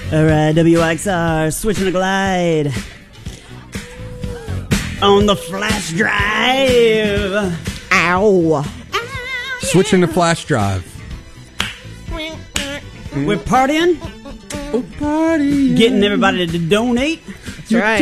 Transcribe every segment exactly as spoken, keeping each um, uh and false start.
All right, W X R, switching to glide. On the flash drive. Ow. Switching to flash drive. We're partying. Oh, party. Getting everybody to donate. That's right.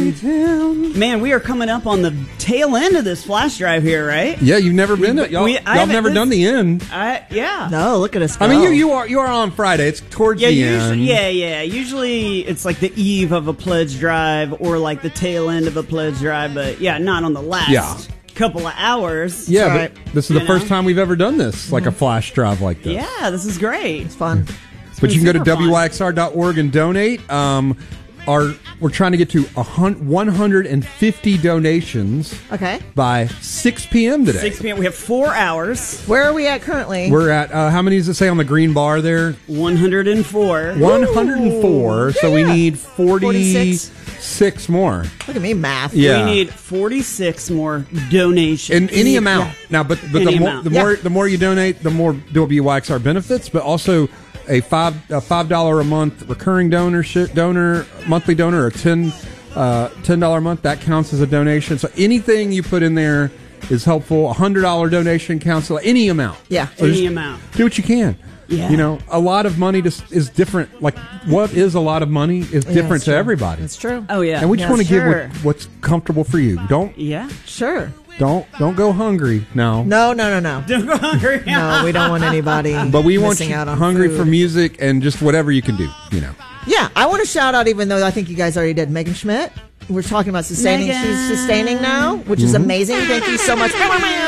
Um, man, we are coming up on the tail end of this flash drive here, right? Yeah, you've never been to, y'all. We- I y'all haven't- never this- done the end. I, yeah. No, look at us go. I mean, you you are you are on Friday. It's towards Yeah, the usually, end. yeah, yeah. Usually it's like the eve of a pledge drive or like the tail end of a pledge drive, but yeah, not on the last Yeah. couple of hours. Yeah, Right. but this is the You first know? time we've ever done this, like a flash drive like this. Yeah, this is great. It's fun. But you can go to super fun. W Y X R dot org and donate. Um, our, we're trying to get to a hun- one hundred fifty donations Okay. by six p.m. today. six p.m. We have four hours. Where are we at currently? We're at, uh, how many does it say on the green bar there? one hundred four. one hundred four, so we Yeah. need forty-six forty-six. more. Look at me, math. Yeah. We need forty-six more donations. In any Yeah. amount. Now, but, but Any the, more, amount. the, Yeah. more, the more you donate, the more W Y X R benefits, but also a five a five dollar a month recurring donorship donor monthly donor or ten uh, ten dollar a month that counts as a donation. So anything you put in there is helpful. A hundred dollar donation counts. So any amount. Yeah. So Any just amount. Do what you can. Yeah. You know, a lot of money just is different. Like what is a lot of money is Yeah, different it's to true. everybody. It's true. Oh, yeah. And we just Yeah, want to give sure. what, what's comfortable for you. Don't Yeah. Sure. don't don't go hungry. No. No, no, no, no. Don't go hungry. No, we don't want anybody But we want missing you out on hungry food. for music and just whatever you can do, you know. Yeah, I want to shout out, even though I think you guys already did, Megan Schmidt. We're talking about sustaining. Megan. She's sustaining now, which Mm-hmm. is amazing. Thank you so much.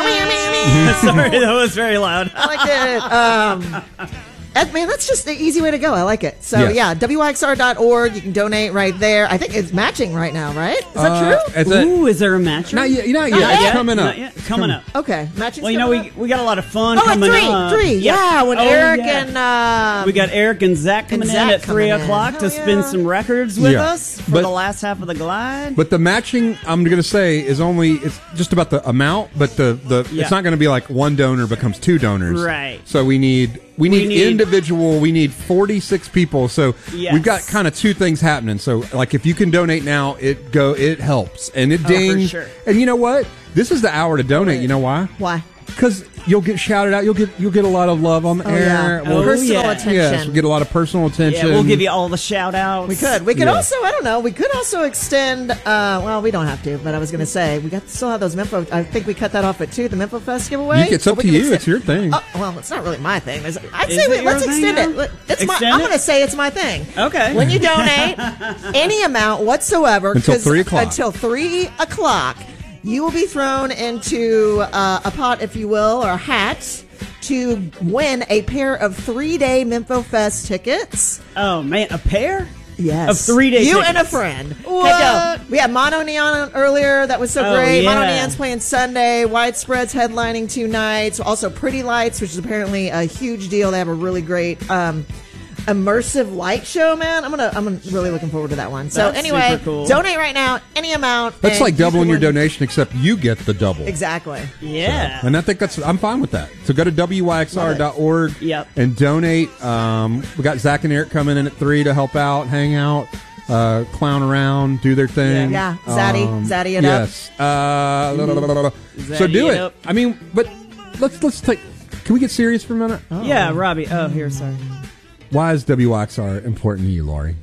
Sorry, that was very loud. I like it. Um, that, man, that's just the easy way to go. I like it. So, Yes. yeah, W Y X R dot org. You can donate right there. I think it's matching right now, right? Is that Uh, true? It's a, Ooh, is there a match? not yet. Not Not yet. yet? It's coming up. Not yet. Coming up. Okay, matching. Well, you know, we we got a lot of fun Oh, at coming three, up. three. Yeah, when Oh, Eric yeah. and uh, We got Eric and Zach coming and in Zach at three coming in. o'clock to Hell spin yeah. some records with Yeah. us for But- the last half of the glide. But the matching, I'm going to say, is only it's just about the amount, but the the Yeah. it's not going to be like one donor becomes two donors. Right. So we need we need, need- individual. We need forty-six people. So Yes. we've got kind of two things happening. So like if you can donate now, it go it helps and it for dings. sure. And you know what? This is the hour to donate. You know why? why? Because you'll get shouted out. You'll get you'll get a lot of love on the Oh, air. yeah. We'll- Personal yeah. attention. Yes, we'll get a lot of personal attention. yeah, we'll give you all the shout outs. We could. We could Yeah. also, I don't know, we could also extend, uh, well, we don't have to, but I was going to say, we got still have those Memphis, I think we cut that off at two, the Memphis Fest giveaway. You- it's But up we to can you. extend- It's your thing. Oh, well, it's not really my thing. There's- I'd Is say it we, your let's thing extend now? it. Let- It's my, Extend I'm it? going to say it's my thing. Okay. When you donate any amount whatsoever, Until 'cause three o'clock. Until three o'clock, you will be thrown into uh, a pot, if you will, or a hat to win a pair of three-day Memphis Fest tickets. Oh man, a pair? Yes. Of three-day You tickets. and a friend. What? Heck yeah. We had Mono Neon earlier. That was so Oh, great. Mono yeah. Neon's playing Sunday. Widespread's headlining two nights. Also Pretty Lights, which is apparently a huge deal. They have a really great um, immersive light show, man. I'm gonna I'm really looking forward to that one. So That's anyway, super cool. donate right now, any amount. That's and like you doubling can your win- donation, except you get the double. Exactly. Yeah. And I think that's I'm fine with that. So go to W Y X R dot org Yep. and donate. Um, we got Zach and Eric coming in at three to help out, hang out, uh, clown around, do their thing. Yeah. Yeah. Zaddy. Zaddy it up. yes. Uh, la, la, la, la, la, la. So Zaddy do it it. up. I mean, but let's let's take. Can we get serious for a minute? Yeah, Robbie. Oh, here, sorry. Why is W Y X R important to you, Laurie?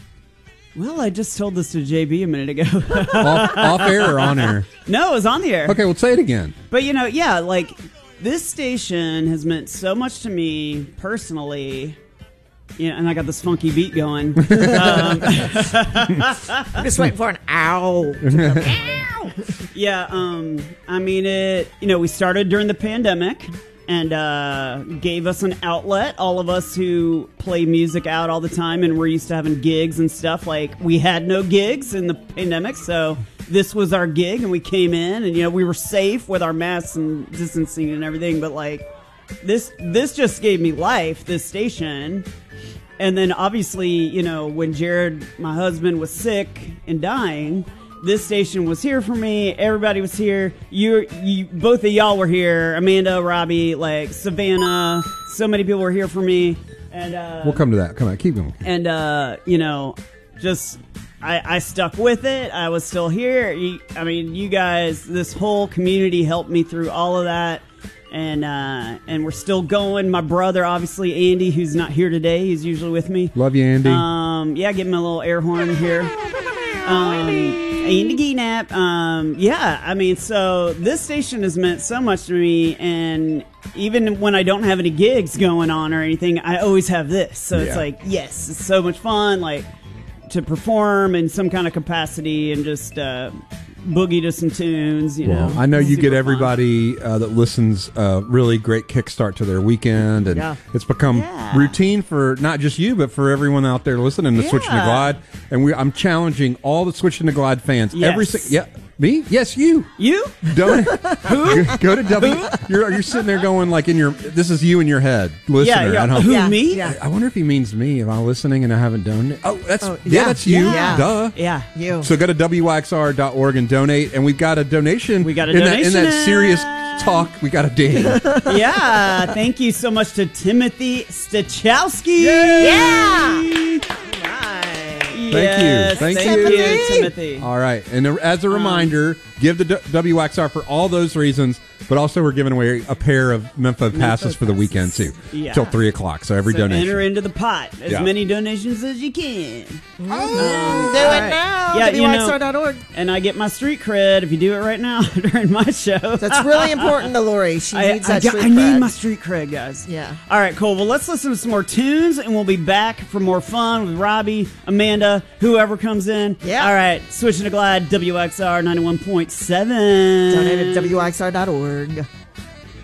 Well, I just told this to J B a minute ago. off, off air or on air? No, it was on the air. Okay, well, say it again. But, you know, yeah, like, this station has meant so much to me personally. You know, and I got this funky beat going. um, I'm just waiting for an ow. Ow. yeah, um, I mean, it, you know, we started during the pandemic and uh, gave us an outlet. All of us who play music out all the time and we're used to having gigs and stuff. Like, we had no gigs in the pandemic, so this was our gig, and we came in, and, you know, we were safe with our masks and distancing and everything, but, like, this this just gave me life, this station. And then, obviously, you know, when Jared, my husband, was sick and dying, this station was here for me. Everybody was here. You, you, both of y'all were here. Amanda, Robbie, like Savannah. So many people were here for me. And uh, We'll come to that. Come on, keep going. and uh, you know, just I, I stuck with it. I was still here. You, I mean, you guys, this whole community helped me through all of that, and uh, and we're still going. My brother, obviously, Andy, who's not here today, he's usually with me. Love you, Andy. Um, yeah, give him a little air horn here. Um, Andy Geanap. Um, yeah, I mean, so this station has meant so much to me, and even when I don't have any gigs going on or anything, I always have this. So it's Yeah. like, yes, it's so much fun, like to perform in some kind of capacity and just uh, boogie to some tunes. You Well, know, I know you Super get fun. everybody uh, that listens a really great kickstart to their weekend, and Yeah. it's become Yeah. routine for not just you, but for everyone out there listening to Yeah. Switching to Glide. And we, I'm challenging all the Switching to Glide fans. Yes. Every si- yeah, me, yes, you. You? Don't who go to W. You're you're sitting there going like in your. This is you in your head, listener Yeah, yeah. at home. Who, Yeah, me? yeah. I wonder if he means me. Am I listening and I haven't done? Oh, that's Oh, yeah, yeah. that's you. Yeah. Duh. Yeah. You. So go to W X R dot org and donate, and we've got a donation. We got a in donation. that, in that serious talk. We got a ding. Yeah, thank you so much to Timothy Stachowski. Yeah. Thank you. Yes, Thank thank you. you, Timothy. All right, and as a reminder, give the D- W X R for all those reasons, but also we're giving away a pair of Memphis passes for the weekend too, Yeah. till three o'clock. So every So donation. enter into the pot as Yeah. many donations as you can. Do it right. now. Yeah, you W X R dot know- org. And I get my street cred if you do it right now during my show. That's really important to Lori. She I, needs I, that got- street I need cred. my street cred, guys. Yeah. All right, cool. Well, let's listen to some more tunes, and we'll be back for more fun with Robbie, Amanda, whoever comes in. Yeah. All right, switching to Glide, W X R ninety-one point seven. Donate at W X R dot org.